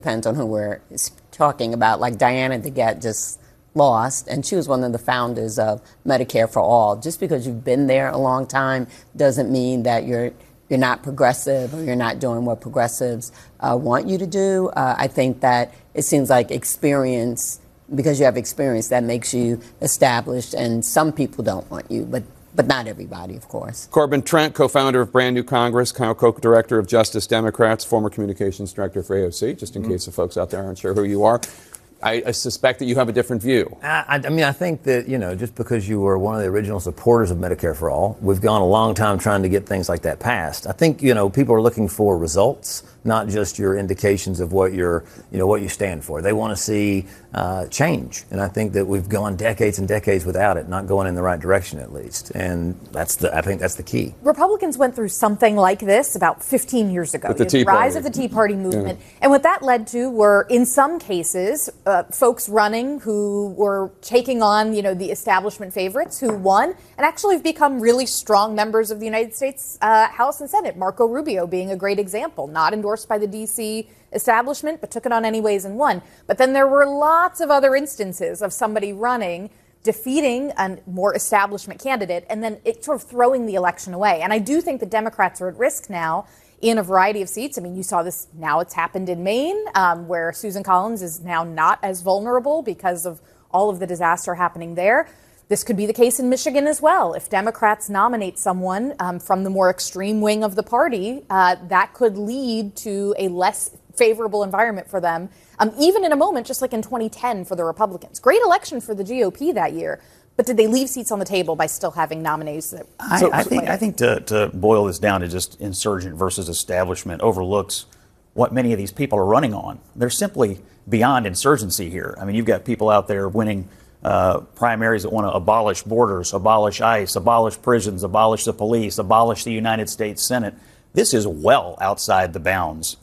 Depends on who we're talking about. Like Diana DeGette just lost, and she was one of the founders of Medicare for All. Just because you've been there a long time doesn't mean that you're not progressive or you're not doing what progressives want you to do. I think that it seems like experience, because you have experience, that makes you established, and some people don't want you, but not everybody, of course. Corbin Trent, co-founder of Brand New Congress, co-director of Justice Democrats, former communications director for AOC, just in case the folks out there aren't sure who you are. I suspect that you have a different view. I mean, I think that, just because you were one of the original supporters of Medicare for All, we've gone a long time trying to get things like that passed. I think, people are looking for results, not just your indications of what what you stand for. They want to see change. And I think that we've gone decades and decades without it, not going in the right direction at least. And I think that's the key. Republicans went through something like this about 15 years ago. With the rise of the Tea Party movement. Yeah. And what that led to were, in some cases, folks running who were taking on, the establishment favorites who won and actually have become really strong members of the United States House and Senate. Marco Rubio being a great example, not endorsed by the D.C. establishment, but took it on anyways and won. But then there were lots of other instances of somebody running, defeating a more establishment candidate, and then it sort of throwing the election away. And I do think the Democrats are at risk now in a variety of seats. I mean, you saw this now. It's happened in Maine, where Susan Collins is now not as vulnerable because of all of the disaster happening there. This could be the case in Michigan as well. If Democrats nominate someone from the more extreme wing of the party, that could lead to a less favorable environment for them, even in a moment just like in 2010 for the Republicans. Great election for the GOP that year. But did they leave seats on the table by still having nominees? I think to boil this down to just insurgent versus establishment overlooks what many of these people are running on. They're simply beyond insurgency here. I mean, you've got people out there winning primaries that want to abolish borders, abolish ICE, abolish prisons, abolish the police, abolish the United States Senate. This is well outside the bounds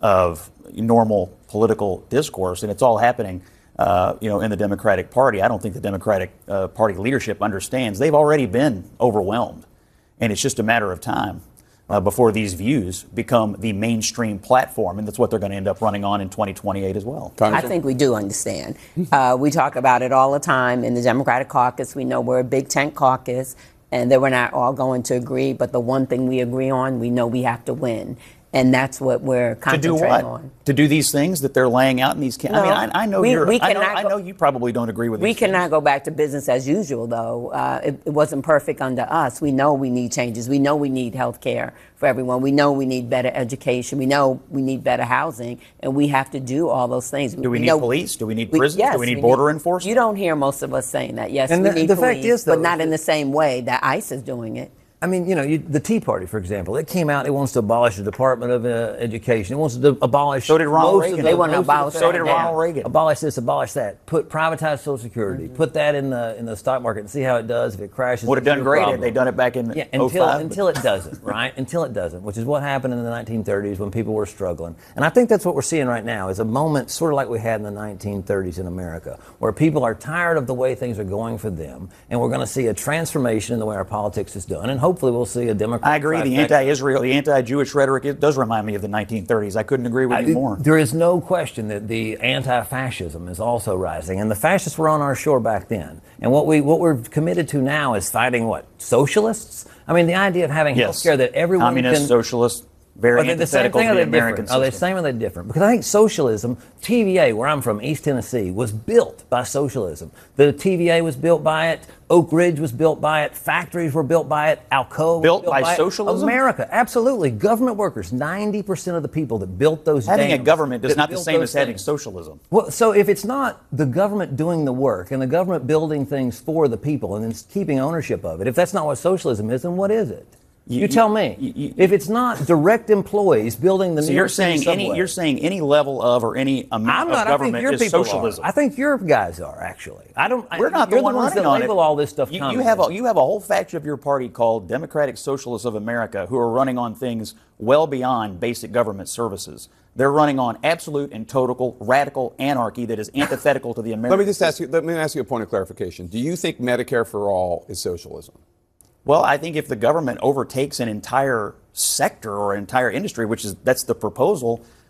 of normal political discourse, and it's all happening in the Democratic Party. I don't think the Democratic Party leadership understands. They've already been overwhelmed, and it's just a matter of time before these views become the mainstream platform, and that's what they're going to end up running on in 2028 as well. I think we do understand. We talk about it all the time in the Democratic caucus. We know we're a big tent caucus, and that we're not all going to agree, but the one thing we agree on, we know we have to win. And that's what we're concentrating on. To do these things that they're laying out in these. No, I know I know you probably don't agree with. We cannot go back to business as usual, though. It wasn't perfect under us. We know we need changes. We know we need health care for everyone. We know we need better education. We know we need better housing, and we have to do all those things. Do we need police? Do we need prisons? Yes, do we need border enforcement? You don't hear most of us saying that. Yes, we need police, fact is, though, but not in the same way that ICE is doing it. I mean, the Tea Party, for example, it came out, it wants to abolish the Department of Education. It wants to abolish... So did Ronald Reagan. They want to abolish So did Ronald Reagan. Abolish this, abolish that. Privatize Social Security. Mm-hmm. Put that in the stock market and see how it does. If it crashes... Would have done great had they done it back in 2005. Until it doesn't, right? Until it doesn't, which is what happened in the 1930s when people were struggling. And I think that's what we're seeing right now, is a moment sort of like we had in the 1930s in America, where people are tired of the way things are going for them, and we're going to see a transformation in the way our politics is done, and hopefully we'll see a I agree. The anti-Israel, the anti-Jewish rhetoric, it does remind me of the 1930s. I couldn't agree with you more. There is no question that the anti-fascism is also rising, and the fascists were on our shore back then. And what we're committed to now is fighting socialists. I mean, the idea of having health care that everyone communist, socialist. Very antithetical to the American system. Are they the same or are they different? Because I think socialism, TVA, where I'm from, East Tennessee, was built by socialism. The TVA was built by it. Oak Ridge was built by it. Factories were built by it. Alcoa was built by socialism? America, absolutely. Government workers, 90% of the people that built those Having a government is not the same as having socialism. Well, so if it's not the government doing the work and the government building things for the people and then keeping ownership of it, if that's not what socialism is, then what is it? You tell me. If it's not direct employees building the New York City subway. You're saying any level of or any amount of government is socialism. I think your guys are, actually. We're not the ones that label all this stuff. You have a whole faction of your party called Democratic Socialists of America who are running on things well beyond basic government services. They're running on absolute and total radical anarchy that is antithetical to the American. Let me ask you a point of clarification. Do you think Medicare for all is socialism? Well, I think if the government overtakes an entire sector or entire industry, that's the proposal,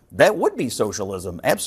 That would be socialism. Absolutely.